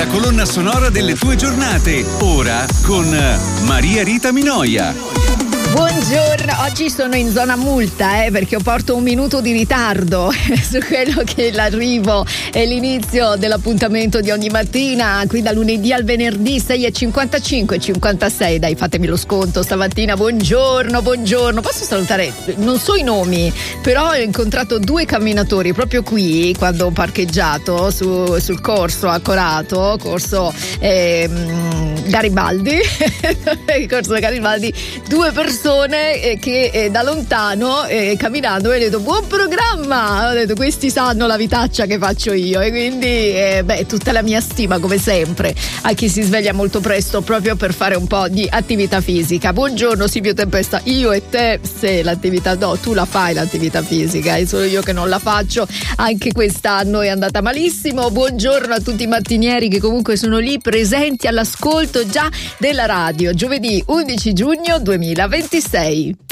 colonna sonora delle tue giornate. Ora con Maria Rita Minoia. Buongiorno, oggi sono in zona multa perché ho porto un minuto di ritardo su quello che è l'arrivo e l'inizio dell'appuntamento di ogni mattina, qui da lunedì al venerdì 6:55 e 56. Dai, fatemi lo sconto stamattina. Buongiorno. Posso salutare? Non so i nomi, però ho incontrato 2 camminatori proprio qui quando ho parcheggiato sul corso a Corato, corso Garibaldi. Corso Garibaldi, 2 persone che da lontano camminando mi hanno detto buon programma, ho detto questi sanno la vitaccia che faccio io, e quindi tutta la mia stima come sempre a chi si sveglia molto presto proprio per fare un po' di attività fisica. Buongiorno Silvio Tempesta, io e te se l'attività, no, tu la fai l'attività fisica, è solo io che non la faccio, anche quest'anno è andata malissimo. Buongiorno a tutti i mattinieri che comunque sono lì presenti all'ascolto già della radio, giovedì 11 giugno 2026.